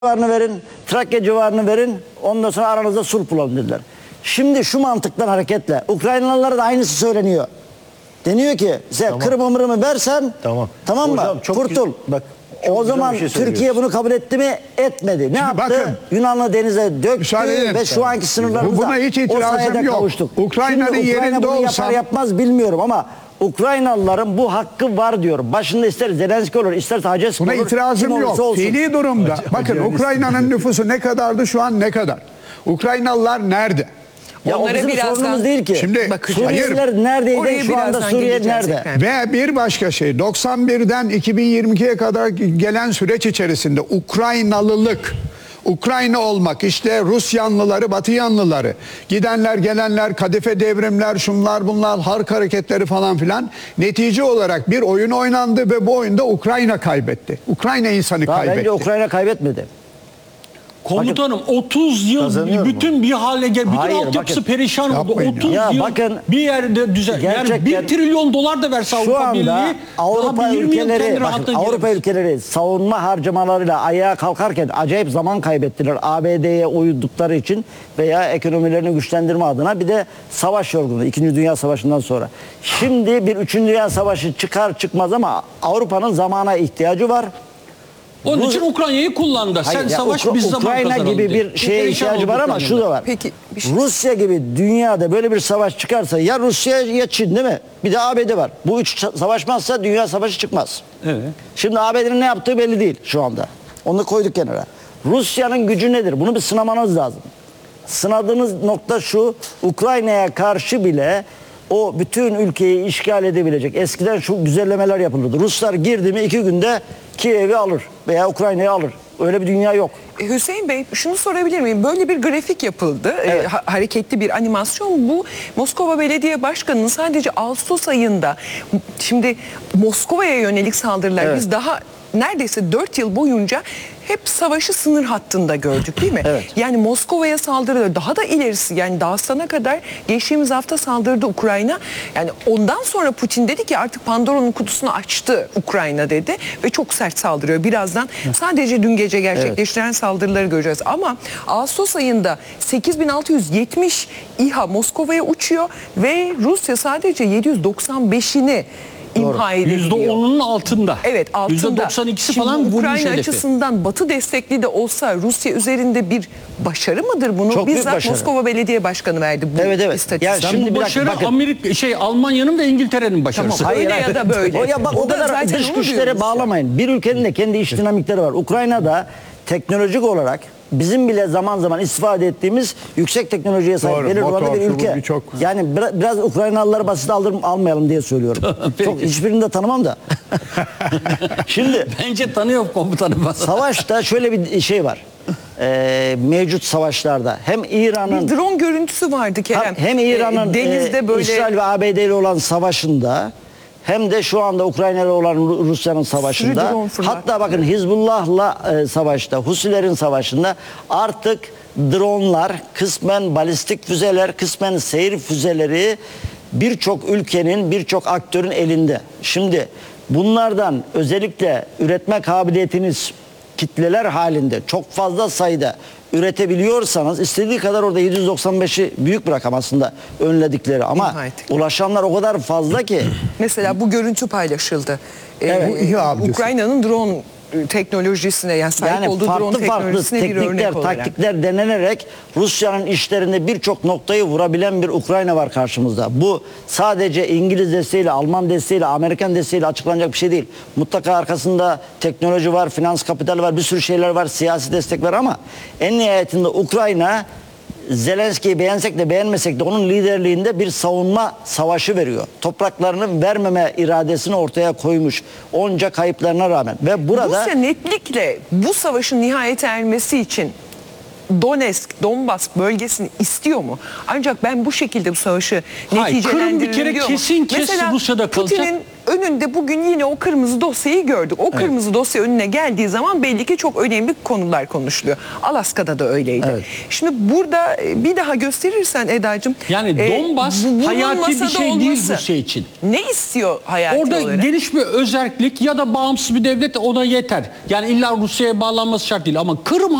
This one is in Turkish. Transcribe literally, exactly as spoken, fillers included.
civarını verin, Trakya civarını verin, ondan sonra aranızda sulh bulalım dediler. Şimdi şu mantıktan hareketle Ukraynalılara da aynısı söyleniyor. Deniyor ki sen tamam. Kırım'ı mırımı versen tamam, tamam mı? Hocam, çok kurtul. Bak, o zaman şey Türkiye bunu kabul etti mi? Etmedi. Ne Şimdi yaptı? Bakın, Yunanlı denize döktü ve şu anki sınırlarımızda buna hiç itirazım yok. Kavuştuk. Ukrayna'nın Ukrayna yerinde bunu olsam... yapar yapmaz bilmiyorum ama Ukraynalıların bu hakkı var diyor. Başında ister Zelenski olur, ister Haceski olur. Buna itirazım yok. Fiili durumda. Acı, Bakın Ukrayna'nın nüfusu ne kadardı, şu an ne kadar? Ukraynalılar nerede? Ya Onlara o bizim birazdan, sorunumuz değil ki. Şimdi Suriyeliler hayır, neredeydi, şu anda Suriye nerede? Efendim. Ve bir başka şey, doksan birden iki bin yirmi ikiye kadar gelen süreç içerisinde Ukraynalılık, Ukrayna olmak, işte Rus yanlıları, Batı yanlıları, gidenler gelenler, kadife devrimler, şunlar bunlar, harp hareketleri falan filan, netice olarak bir oyun oynandı ve bu oyunda Ukrayna kaybetti. Ukrayna insanı Daha kaybetti. Bence Ukrayna kaybetmedi. Komutanım bakın, otuz yıl bütün mu? bir hale gel, bütün Hayır, altyapısı bakın, perişan oldu. otuz ya, yıl bakın, bir yerde düzen. Yani bir trilyon dolar da verse Avrupa Birliği, Avrupa ülkeleri, bakın, Avrupa ülkeleri savunma harcamalarıyla ayağa kalkarken acayip zaman kaybettiler. A B D'ye uydukları için veya ekonomilerini güçlendirme adına, bir de savaş yorgunluğu. İkinci Dünya Savaşı'ndan sonra. Şimdi bir Üçüncü Dünya Savaşı çıkar çıkmaz ama Avrupa'nın zamana ihtiyacı var. Onun için Ukrayna'yı kullandı. Hayır, Sen ya, savaş Ukra biz zaman Ukrayna gibi bir şeye ihtiyacı var ama şu da var. Peki, şey... Rusya gibi dünyada böyle bir savaş çıkarsa ya Rusya ya Çin, değil mi? Bir de A B D var. Bu üç savaşmazsa dünya savaşı çıkmaz. Evet. Şimdi A B D'nin ne yaptığı belli değil şu anda. Onu koyduk kenara. Rusya'nın gücü nedir? Bunu bir sınamanız lazım. Sınadığınız nokta şu: Ukrayna'ya karşı bile o bütün ülkeyi işgal edebilecek. Eskiden şu güzellemeler yapılırdı. Ruslar girdi mi iki günde Kiev'i alır veya Ukrayna'yı alır. Öyle bir dünya yok. Hüseyin Bey, şunu sorabilir miyim? Böyle bir grafik yapıldı. Evet. E, ha hareketli bir animasyon. Bu Moskova Belediye Başkanı'nın sadece Ağustos ayında, şimdi Moskova'ya yönelik saldırılar, evet, biz daha neredeyse dört yıl boyunca hep savaşı sınır hattında gördük, değil mi? Evet. Yani Moskova'ya saldırılar, daha da ilerisi, yani Dağıstan'a kadar geçtiğimiz hafta saldırdı Ukrayna. Yani ondan sonra Putin dedi ki artık Pandora'nın kutusunu açtı Ukrayna dedi ve çok sert saldırıyor. Birazdan sadece dün gece gerçekleştiren evet. saldırıları göreceğiz. Ama Ağustos ayında sekiz bin altı yüz yetmiş İHA Moskova'ya uçuyor ve Rusya sadece yedi yüz doksan beşini imha ediliyor. yüzde onunun altında. Evet, altında. yüzde doksan ikisi Şimdi falan Ukrayna açısından Batı destekli de olsa Rusya üzerinde bir başarı mıdır bunu? Çok bizzat başarı. Moskova Belediye Başkanı verdi bu evet, evet. istatistik. Yani şimdi bu başarı dakika, Amerika, şey Almanya'nın ve İngiltere'nin başarısı. Tamam, öyle ya da böyle. O, ya bak, o, o kadar dış güçlere bağlamayın. Bir ülkenin de kendi iç dinamikleri var. Ukrayna'da teknolojik olarak bizim bile zaman zaman istifade ettiğimiz yüksek teknolojiye sahip belirli olan bir ülke. Çok... Yani biraz, biraz Ukraynalıları basit aldır, almayalım diye söylüyorum. Çok, hiçbirini de tanımam da. Şimdi bence tanıyor komutanım. Savaşta şöyle bir şey var. Ee, mevcut savaşlarda hem İran'ın bir drone görüntüsü vardı Kerem. Hem İran'ın ee, denizde böyle İsrail ve A B D ile olan savaşında, hem de şu anda Ukrayna ile olan Rusya'nın savaşında, hatta bakın Hizbullah'la e, savaşta, Husilerin savaşında artık dronlar, kısmen balistik füzeler, kısmen seyir füzeleri birçok ülkenin, birçok aktörün elinde. Şimdi bunlardan özellikle üretme kabiliyetiniz kitleler halinde çok fazla sayıda üretebiliyorsanız, istediği kadar orada yedi yüz doksan beşi büyük bir rakam aslında önledikleri ama ulaşanlar o kadar fazla ki. Mesela bu görüntü paylaşıldı. Evet. Ee, Ukrayna'nın drone teknolojisine, yani sahip yani olduğu farklı drone teknolojisine farklı bir teknikler, örnek olarak. taktikler denenerek Rusya'nın işlerinde birçok noktayı vurabilen bir Ukrayna var karşımızda. Bu sadece İngiliz desteğiyle, Alman desteğiyle, Amerikan desteğiyle açıklanacak bir şey değil. Mutlaka arkasında teknoloji var, finans kapital var, bir sürü şeyler var, siyasi destek var ama en nihayetinde Ukrayna, Zelenski'yi beğensek de beğenmesek de onun liderliğinde bir savunma savaşı veriyor. Topraklarını vermeme iradesini ortaya koymuş onca kayıplarına rağmen. Ve burada Rusya netlikle bu savaşın nihayete ermesi için Donetsk, Donbas bölgesini istiyor mu? Ancak ben bu şekilde bu savaşı Hayır, Kırım bir neticelendiririm kere diyor mu? kesin kes Mesela Rusya'da kalacak. Putin'in önünde bugün yine o kırmızı dosyayı gördük. O kırmızı dosya önüne geldiği zaman belli ki çok önemli konular konuşuluyor. Alaska'da da öyleydi. Evet. Şimdi burada bir daha gösterirsen Eda'cığım. Yani Donbas bu- bunun hayati bir masada şey değil olması Rusya için. Ne istiyor hayati Orada olarak? geniş bir özerklik ya da bağımsız bir devlet ona yeter. Yani illa Rusya'ya bağlanması şart değil ama Kırım